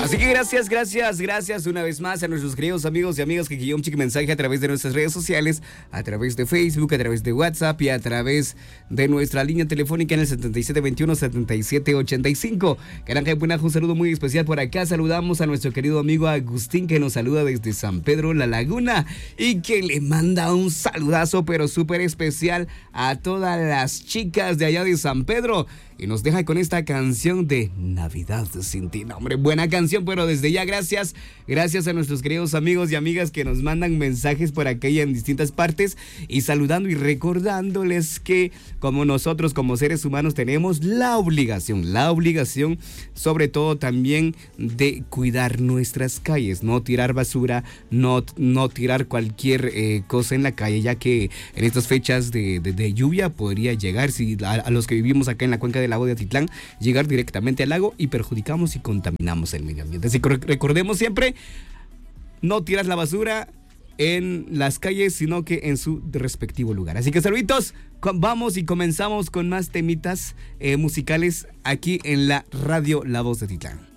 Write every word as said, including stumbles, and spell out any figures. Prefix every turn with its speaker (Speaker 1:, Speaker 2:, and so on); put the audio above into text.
Speaker 1: Así que gracias, gracias, gracias una vez más a nuestros queridos amigos y amigas que guiaron un chique mensaje a través de nuestras redes sociales, a través de Facebook, a través de WhatsApp y a través de nuestra línea telefónica en el setenta y siete veintiuno, setenta y siete ochenta y cinco. Caranja, un saludo muy especial por acá. Saludamos a nuestro querido amigo Agustín, que nos saluda desde San Pedro La Laguna y que le manda un saludazo pero súper especial a todas las chicas de allá de San Pedro. Y nos deja con esta canción de Navidad sin ti. No, hombre, buena canción, pero desde ya gracias. Gracias a nuestros queridos amigos y amigas que nos mandan mensajes por acá y en distintas partes. Y saludando y recordándoles que como nosotros como seres humanos tenemos la obligación, la obligación sobre todo también de cuidar nuestras calles. No tirar basura, no, no tirar cualquier eh, cosa en la calle, ya que en estas fechas de, de, de lluvia podría llegar, si a, a los que vivimos acá en la cuenca del lago de Atitlán, llegar directamente al lago y perjudicamos y contaminamos el medio ambiente. Así que recordemos siempre, no tiras la basura en las calles, sino que en su respectivo lugar. Así que saluditos, vamos y comenzamos con más temitas eh, musicales aquí en la radio La Voz de Atitlán.